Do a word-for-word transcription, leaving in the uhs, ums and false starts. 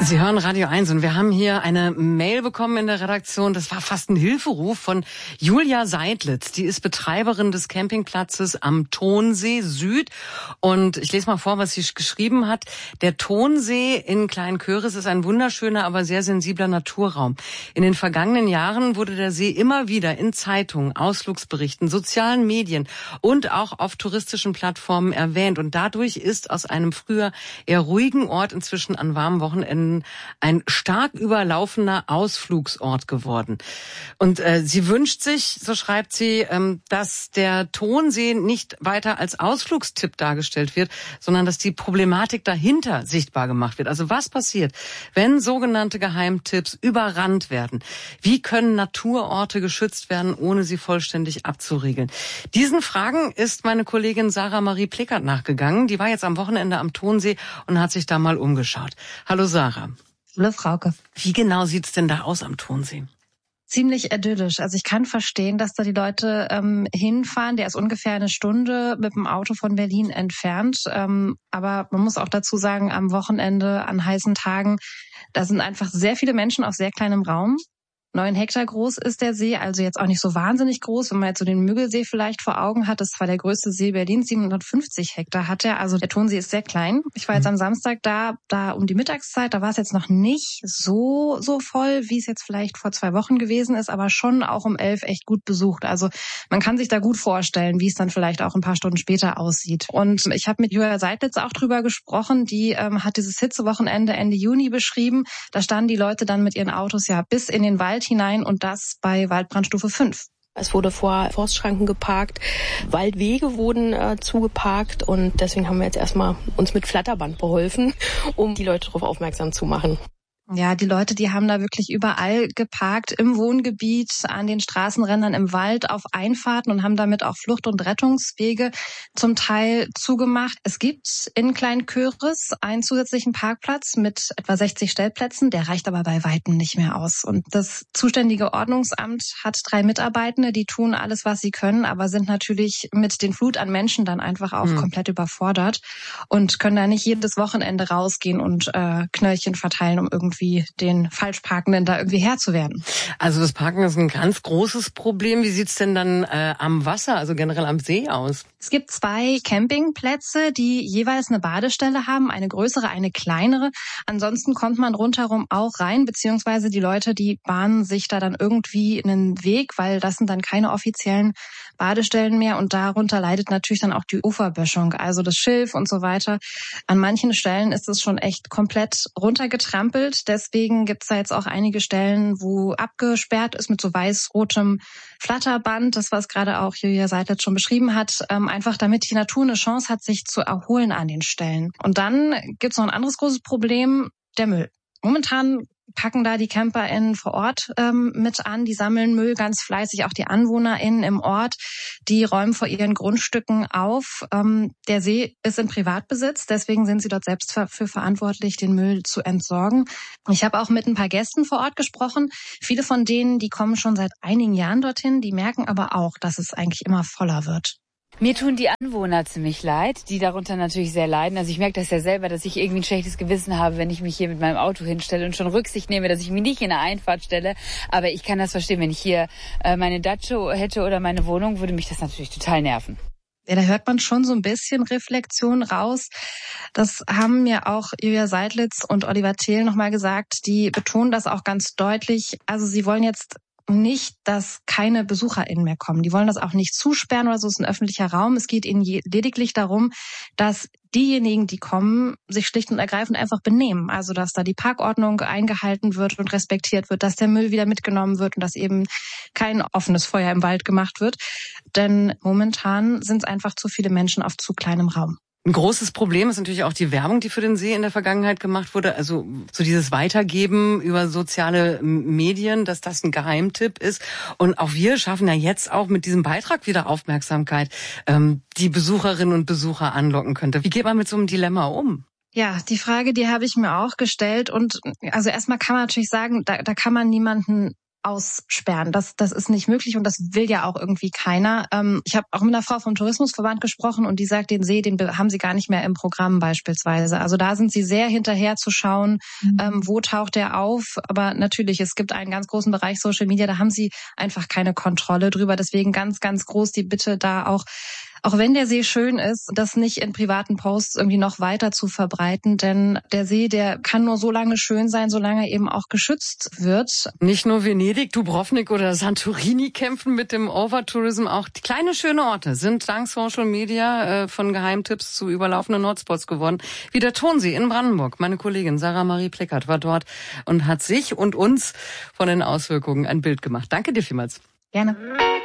Sie hören Radio eins und wir haben hier eine Mail bekommen in der Redaktion. Das war fast ein Hilferuf von Julia Seidlitz. Die ist Betreiberin des Campingplatzes am Tonsee Süd. Und ich lese mal vor, was sie geschrieben hat. Der Tonsee in Kleinköris ist ein wunderschöner, aber sehr sensibler Naturraum. In den vergangenen Jahren wurde der See immer wieder in Zeitungen, Ausflugsberichten, sozialen Medien und auch auf touristischen Plattformen erwähnt. Und dadurch ist aus einem früher eher ruhigen Ort inzwischen an warmen Wochenenden ein stark überlaufener Ausflugsort geworden. Und äh, sie wünscht sich, so schreibt sie, ähm, dass der Tonsee nicht weiter als Ausflugstipp dargestellt wird, sondern dass die Problematik dahinter sichtbar gemacht wird. Also was passiert, wenn sogenannte Geheimtipps überrannt werden? Wie können Naturorte geschützt werden, ohne sie vollständig abzuriegeln? Diesen Fragen ist meine Kollegin Sarah Marie Plickert nachgegangen. Die war jetzt am Wochenende am Tonsee und hat sich da mal umgeschaut. Hallo Sarah. Hallo Frauke. Wie genau sieht's denn da aus am Tonsee? Ziemlich idyllisch. Also ich kann verstehen, dass da die Leute ähm, hinfahren. Der ist ungefähr eine Stunde mit dem Auto von Berlin entfernt. Ähm, aber man muss auch dazu sagen, am Wochenende, an heißen Tagen, da sind einfach sehr viele Menschen auf sehr kleinem Raum. Neun Hektar groß ist der See, also jetzt auch nicht so wahnsinnig groß, wenn man jetzt so den Müggelsee vielleicht vor Augen hat. Das war der größte See Berlins, siebenhundertfünfzig Hektar hat er. Also der Tonsee ist sehr klein. Ich war jetzt am Samstag da, da um die Mittagszeit, da war es jetzt noch nicht so so voll, wie es jetzt vielleicht vor zwei Wochen gewesen ist, aber schon auch um elf echt gut besucht. Also man kann sich da gut vorstellen, wie es dann vielleicht auch ein paar Stunden später aussieht. Und ich habe mit Julia Seidlitz auch drüber gesprochen, die ähm, hat dieses Hitzewochenende Ende Juni beschrieben. Da standen die Leute dann mit ihren Autos ja bis in den Wald hinein und das bei Waldbrandstufe fünf. Es wurde vor Forstschranken geparkt, Waldwege wurden äh, zugeparkt und deswegen haben wir jetzt erstmal uns mit Flatterband beholfen, um die Leute darauf aufmerksam zu machen. Ja, die Leute, die haben da wirklich überall geparkt, im Wohngebiet, an den Straßenrändern, im Wald, auf Einfahrten und haben damit auch Flucht- und Rettungswege zum Teil zugemacht. Es gibt in Kleinköris einen zusätzlichen Parkplatz mit etwa sechzig Stellplätzen, der reicht aber bei Weitem nicht mehr aus. Und das zuständige Ordnungsamt hat drei Mitarbeitende, die tun alles, was sie können, aber sind natürlich mit den Flut an Menschen dann einfach auch mhm. komplett überfordert und können da nicht jedes Wochenende rausgehen und äh, Knöllchen verteilen, um irgendwie wie den Falschparkenden da irgendwie Herr zu werden. Also das Parken ist ein ganz großes Problem. Wie sieht's denn dann äh, am Wasser, also generell am See aus? Es gibt zwei Campingplätze, die jeweils eine Badestelle haben, eine größere, eine kleinere. Ansonsten kommt man rundherum auch rein, beziehungsweise die Leute, die bahnen sich da dann irgendwie einen Weg, weil das sind dann keine offiziellen Badestellen mehr und darunter leidet natürlich dann auch die Uferböschung, also das Schilf und so weiter. An manchen Stellen ist es schon echt komplett runtergetrampelt. Deswegen gibt es da jetzt auch einige Stellen, wo abgesperrt ist mit so weiß-rotem Flatterband, das was gerade auch Julia Seidlitz schon beschrieben hat, ähm, einfach damit die Natur eine Chance hat, sich zu erholen an den Stellen. Und dann gibt es noch ein anderes großes Problem, der Müll. Momentan packen da die CamperInnen vor Ort ähm, mit an, die sammeln Müll ganz fleißig, auch die AnwohnerInnen im Ort, die räumen vor ihren Grundstücken auf. Ähm, der See ist in Privatbesitz, deswegen sind sie dort selbst dafür verantwortlich, den Müll zu entsorgen. Ich habe auch mit ein paar Gästen vor Ort gesprochen. Viele von denen, die kommen schon seit einigen Jahren dorthin, die merken aber auch, dass es eigentlich immer voller wird. Mir tun die Anwohner ziemlich leid, die darunter natürlich sehr leiden. Also ich merke das ja selber, dass ich irgendwie ein schlechtes Gewissen habe, wenn ich mich hier mit meinem Auto hinstelle und schon Rücksicht nehme, dass ich mich nicht in der Einfahrt stelle. Aber ich kann das verstehen, wenn ich hier äh, meine Datsche hätte oder meine Wohnung, würde mich das natürlich total nerven. Ja, da hört man schon so ein bisschen Reflexion raus. Das haben mir auch Julia Seidlitz und Oliver Thiel nochmal gesagt. Die betonen das auch ganz deutlich. Also sie wollen jetzt nicht, dass keine BesucherInnen mehr kommen. Die wollen das auch nicht zusperren oder so. Es ist ein öffentlicher Raum. Es geht ihnen lediglich darum, dass diejenigen, die kommen, sich schlicht und ergreifend einfach benehmen. Also, dass da die Parkordnung eingehalten wird und respektiert wird, dass der Müll wieder mitgenommen wird und dass eben kein offenes Feuer im Wald gemacht wird. Denn momentan sind es einfach zu viele Menschen auf zu kleinem Raum. Ein großes Problem ist natürlich auch die Werbung, die für den See in der Vergangenheit gemacht wurde. Also so dieses Weitergeben über soziale Medien, dass das ein Geheimtipp ist. Und auch wir schaffen ja jetzt auch mit diesem Beitrag wieder Aufmerksamkeit, ähm, die Besucherinnen und Besucher anlocken könnte. Wie geht man mit so einem Dilemma um? Ja, die Frage, die habe ich mir auch gestellt. Und also erstmal kann man natürlich sagen, da, da kann man niemanden aussperren. Das, das ist nicht möglich und das will ja auch irgendwie keiner. Ähm, ich habe auch mit einer Frau vom Tourismusverband gesprochen und die sagt, den See, den haben sie gar nicht mehr im Programm beispielsweise. Also da sind sie sehr hinterher zu schauen, mhm. ähm, wo taucht der auf. Aber natürlich, es gibt einen ganz großen Bereich Social Media, da haben sie einfach keine Kontrolle drüber. Deswegen ganz, ganz groß die Bitte da auch, auch wenn der See schön ist, das nicht in privaten Posts irgendwie noch weiter zu verbreiten, denn der See, der kann nur so lange schön sein, solange er eben auch geschützt wird. Nicht nur Venedig, Dubrovnik oder Santorini kämpfen mit dem Overtourism, auch die kleine schöne Orte sind dank Social Media äh, von Geheimtipps zu überlaufenden Hotspots geworden, wie der Tonsee in Brandenburg. Meine Kollegin Sarah Marie Pleckert war dort und hat sich und uns von den Auswirkungen ein Bild gemacht. Danke dir vielmals. Gerne.